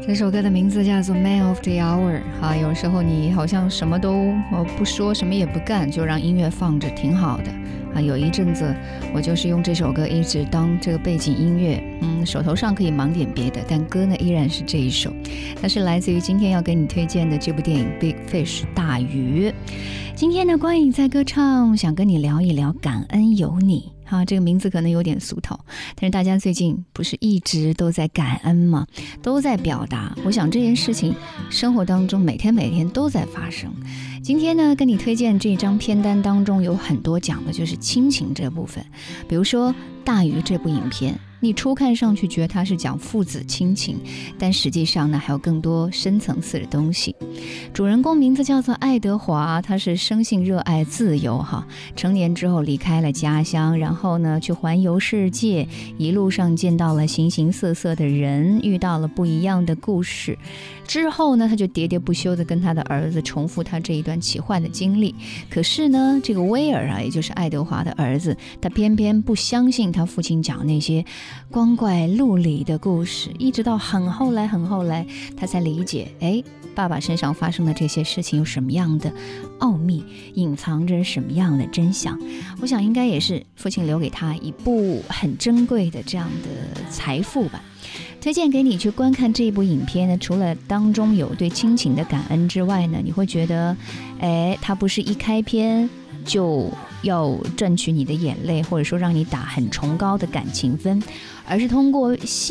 这首歌的名字叫做 Man of the Hour 有时候你好像什么都不说，什么也不干，就让音乐放着挺好的有一阵子我就是用这首歌一直当这个背景音乐，手头上可以忙点别的，但歌呢依然是这一首。它是来自于今天要给你推荐的这部电影 Big Fish 大鱼。今天呢，关于在歌唱，想跟你聊一聊感恩有你这个名字可能有点俗套，但是大家最近不是一直都在感恩吗？都在表达。我想这件事情生活当中每天都在发生。今天呢，跟你推荐这张片单当中有很多讲的就是亲情这部分，比如说大鱼这部影片，你初看上去觉得它是讲父子亲情，但实际上呢还有更多深层次的东西。主人公名字叫做爱德华，他是生性热爱自由成年之后离开了家乡，然后呢去环游世界，一路上见到了形形色色的人，遇到了不一样的故事，之后呢他就喋喋不休地跟他的儿子重复他这一段奇幻的经历。可是呢这个威尔也就是爱德华的儿子，他偏偏不相信他父亲讲那些光怪陆离的故事，一直到很后来他才理解，爸爸身上发生的这些事情有什么样的奥秘，隐藏着什么样的真相。我想应该也是父亲留给他一部很珍贵的这样的财富吧。推荐给你去观看这部影片呢，除了当中有对亲情的感恩之外呢，你会觉得它不是一开篇就要赚取你的眼泪，或者说让你打很崇高的感情分，而是通过